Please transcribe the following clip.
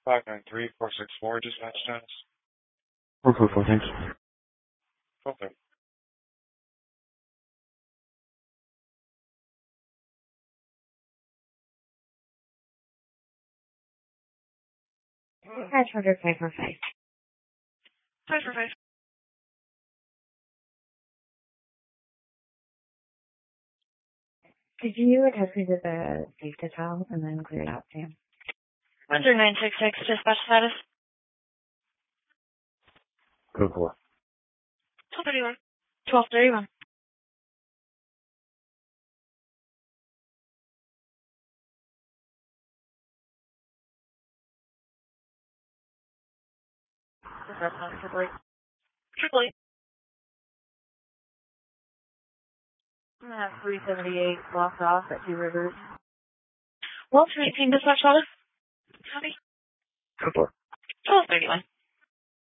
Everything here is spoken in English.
593-464 dispatch status. 444, thanks. Okay. Charger 545. 545. Could you attach me to the safety towel and then clear it out, Sam? Under 966, dispatch status. Code 4. 1231. 1231. Dispatch status, Triple Eight. Triple Eight. I'm gonna have 378 blocked off at Two Rivers. Well, 318 dispatch status. Copy. Code 4. 1231.